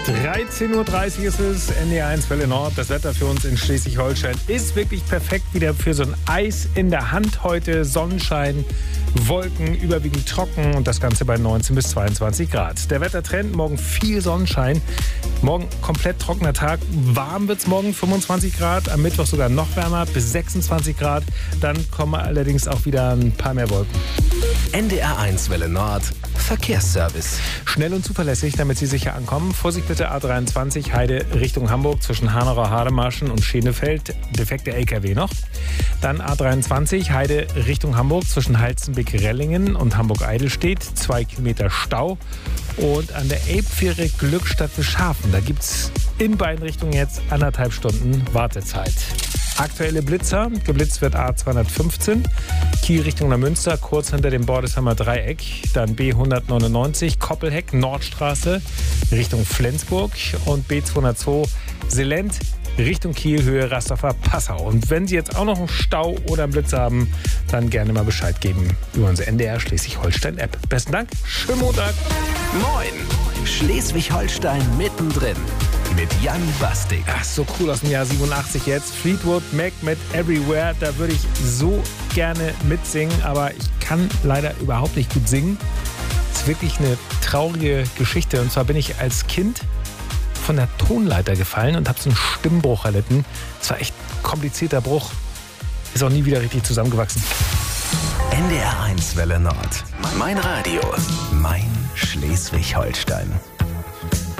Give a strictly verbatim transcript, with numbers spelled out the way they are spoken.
dreizehn Uhr dreißig ist es, N D R eins Welle Nord. Das Wetter für uns in Schleswig-Holstein ist wirklich perfekt wieder für so ein Eis in der Hand heute. Sonnenschein, Wolken, überwiegend trocken und das Ganze bei neunzehn bis zweiundzwanzig Grad. Der Wettertrend, morgen viel Sonnenschein, morgen komplett trockener Tag. Warm wird es morgen, fünfundzwanzig Grad, am Mittwoch sogar noch wärmer, bis sechsundzwanzig Grad. Dann kommen allerdings auch wieder ein paar mehr Wolken. N D R eins Welle Nord, Verkehrsservice. Schnell und zuverlässig, damit Sie sicher ankommen. Vorsicht bitte A dreiundzwanzig, Heide Richtung Hamburg zwischen Hanauer Hademarschen und Schenefeld. Defekte L K W noch. Dann A dreiundzwanzig, Heide Richtung Hamburg zwischen Halstenbeck-Rellingen und Hamburg-Eidelstedt. Zwei Kilometer Stau. Und an der Elbfähre Glückstadt Bischhafen, da gibt es in beiden Richtungen jetzt anderthalb Stunden Wartezeit. Aktuelle Blitzer, geblitzt wird A zweihundertfünfzehn, Kiel Richtung Neumünster, kurz hinter dem Bordesheimer Dreieck. Dann B hundertneunundneunzig, Koppelheck, Nordstraße Richtung Flensburg und B zweihundertzwei, Selent Richtung Kiel, Höhe Rastafer, Passau. Und wenn Sie jetzt auch noch einen Stau oder einen Blitz haben, dann gerne mal Bescheid geben über unsere N D R Schleswig-Holstein-App. Besten Dank, schönen Montag. Moin, Schleswig-Holstein mittendrin mit Jan Bastik. Ach, so cool aus dem Jahr siebenundachtzig jetzt. Fleetwood Mac mit Everywhere. Da würde ich so gerne mitsingen, aber ich kann leider überhaupt nicht gut singen. Das ist wirklich eine traurige Geschichte. Und zwar bin ich als Kind von der Tonleiter gefallen und habe so einen Stimmbruch erlitten. Das war echt ein komplizierter Bruch. Ist auch nie wieder richtig zusammengewachsen. N D R eins Welle Nord. Mein Radio. Mein Schleswig-Holstein.